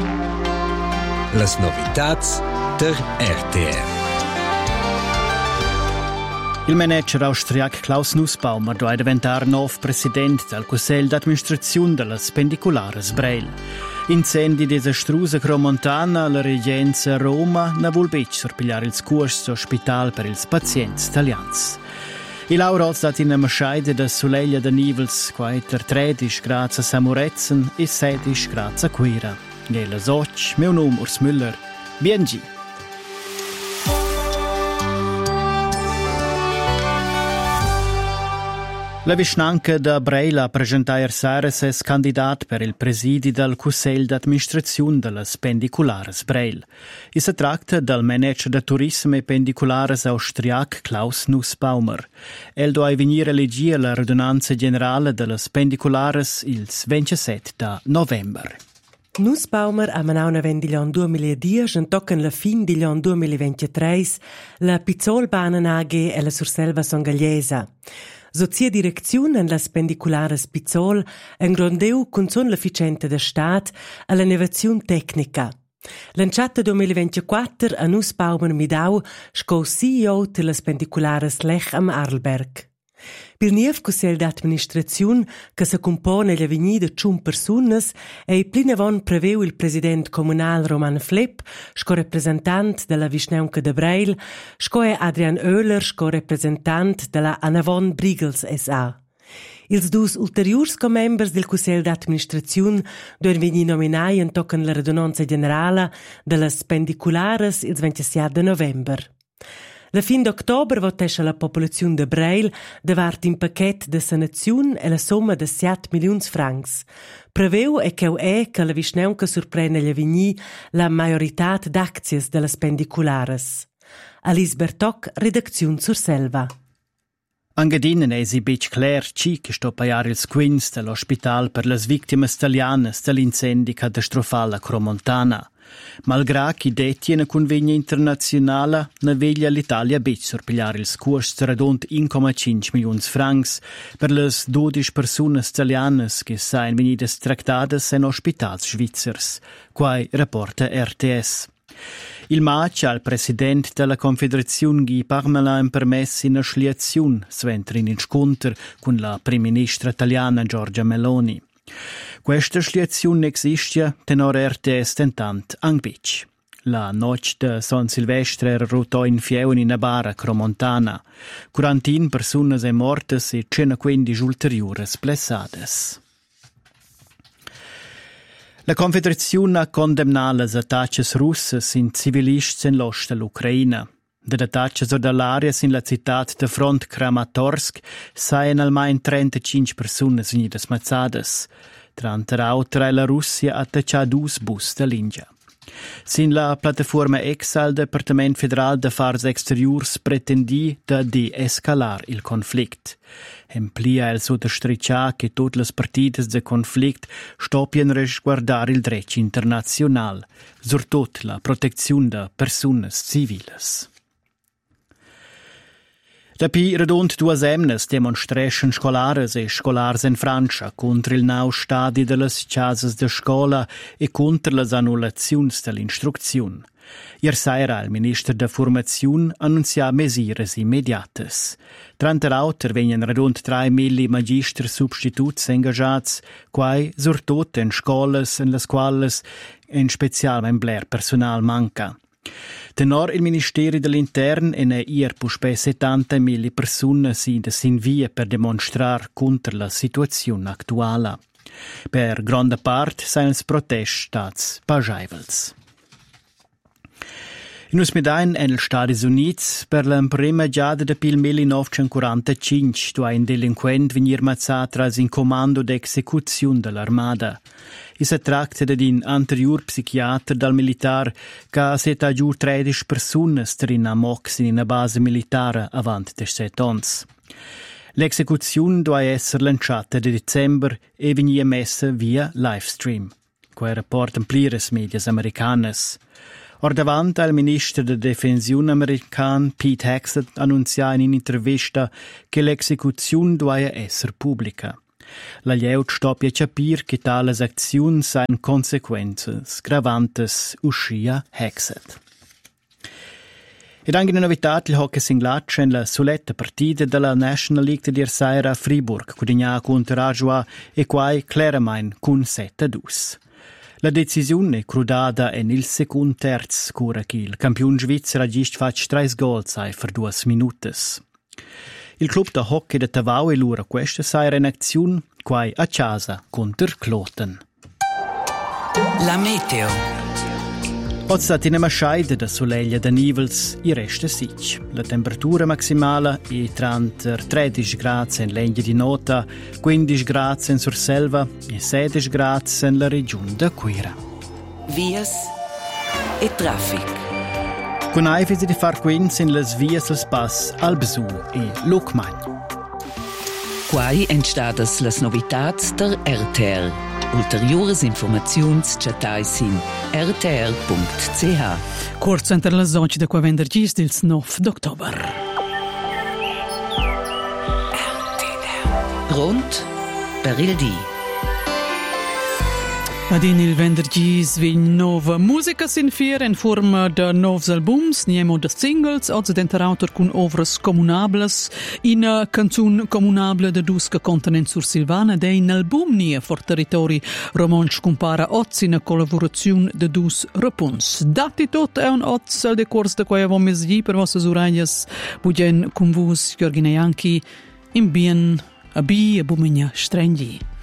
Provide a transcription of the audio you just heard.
Las novitats der RTR. Il manager austriac Klaus Nussbaumer doit diventar nov president del Cussegl d'administraziun de las Pendicularas Breil. Incendi desastrusa cromontana alla regenza Roma na vulbec sorpigliar ils cuors ospital per ils pazients italians. Il aurot dat in una scheide da Soleglia de Nivels, quaiter 13 grads a Samuretzen e 16 grads a Quira. Nella Soc, meu nome Urs Müller. Biengi. La Vischnanca da Breil ha presentato ieri ses candidat per il presidi del Cussegl d'administraziun de las Pendicularas Breil. E si tratta del manager de turisme e pendicularas austriac Klaus Nussbaumer. El doit venire a leggere la radunanza generale de las Pendicularas il 27 de novembre. Nussbaumer ha manau una vendilion 2010 e tocan la fin di l'anno 2023 la Pizzolbanen AG e la Surselva Songagliesa. Sozia direziun en las Pendicularas Pizzol engrondeu cun son l'efficiente de stat a l'innovaziun tecnica. L'enciata 2024 a Nussbaumer midau sco CEO de las Pendicularas Lech am Arlberg. Pil niev Cussegl d'administraziun che se compone la vigni de 5 persunas e plinavon preveu il president comunal Roman Flepp, sco representant de la Vischnaunca de Breil, sco e Adrian Oehler, sco representant de la Anavon Brigels S.A. Ils dus ulteriurs co-members del Cussegl d'administraziun doin venir nominai en tocan la radunanza generala de las Pendicularas il 27 de november. La fin d'october votescha la popolaziun de Breil davart in paquet de sanaziun e la somma de 7 milions francs. Preveu e cheu che la Vischnaunca surprena gli vigni la majorità d'aczies de las Pendicularas. Alice Bertoc, redaziun Surselva. Engadinen è si bec clar ci che sto paiar ils quins dell'ospital per las victimas italianas dell'incendi catastrofale a Cromontana. Malgrà che detti una convegna internazionale, ne veglia l'Italia bec sorpigliar ils cuors radont 1,5 milions francs per las 12 personas italianas che sain venidas tractadas en ospitals svizzers, quai rapporta RTS. Il maggio al president della Confederazione Guy Parmelin permessi una schliazione sventri in scontro con la prima ministra italiana Giorgia Meloni. Questa schliazione esiste tenor RTS tentant angbic. La noce de San Silvestre era rotò in fieun in bara Cromontana. 40 persone sono morte e 115 ulteriori blessades. La Confederazione ha condannato le attacchi russe in civilisti in l'ost dell'Ucraina. De attacchi dall'aria in la città de front Kramatorsk saien almeno 35 persone venite smazzades. Tra l'altro la Russia ha attaccato 2 bus dall'India. Sin la piattaforma EXA, il Departamento Federale de Affars Exteriors pretendi de de-escalar il conflict. Emplia el sottostreccià che tutte le partite del conflict stoppien resguardare il diritto internazionale, soprattutto la protezione de persone civiles. Dapi redont 2 emnes demonstration scolares e scolars in Francia contro il nou stadi de las casas de scola e contro las annullaziuns dell'instruzione. Ier sera il ministro de Formaziun annunzia mesures immediates. Tranta auter venien redont 3.000 magistri substituts engagats, quai surtot in scolas en las quales in special en bler personal manca. Tenor il Ministeri dell'Intern e ne ier puspe 70.000 persone si in via per demonstrar contro la situazione attuale. Per grande parte sain ils protest stats pajaivels. In Usmedain en els Stati Units per la prima giada de pil 1945 dua un delinquent venir mazzat tras in comando d'execuzione dell'armada. I si tracta d'un anterior psichiatra dal militar che si ha giù 13 persone strin a mox in una base militare avant de 7 ans. L'execuzione doveva essere lanciata di dicembre e venia messa via livestream, quei rapportan plires medias americanas. Or davant al ministro de Defensione american Pete Hegseth annunzia in un'intervista che l'execuzione doveva essere pubblica. La glieud stopia capir che tales acziuns han consequences gravantes uscia hexet. Ed anche una novità, il hockey singlatsch in la soletta partita della National League di Ersaira a Fribourg, Cudigna contro Rajoa e quai Claramain con 7-2. La decisione è crudata in il secondo terz, cura che il campione svizzero ha già fatto 3 goals per 2 minuti. Il club da hockey de Tavau e l'ura questa sera in azione, quai a casa contro Kloten. La meteo. Oggi stat in maschaida da soleglia da nivels i resta sic. La temperatura maximale è tra 13 gradi in Legna di Nota, 15 gradi in Surselva e 16 gradi in la regione da Quira. Vias e traffic. Con aifisi di far quins in las vias al Pass Albesu e Lucmagn. Quai entstadas las novitats der RTR. Ulteriores informaziuns chatais in rtr.ch. Corso entre las 11 da qua venerdì del 9 d'october. Rund per il dì. Ad il venerdì svegn nova musica sin fier in forma de novs albums, niemo de singles, odds denterautor cun ovras comunables, in canzun comunable de dus che contenent sur Silvana, de in album nie for territori romansch compara odds in collaborazione de dus repuns. Dati tot è un odds al decors de quae vom mesgi per vossas uraglias, bugen cum vus, Georgina Janki, in bien, a bi e bumenia strengli.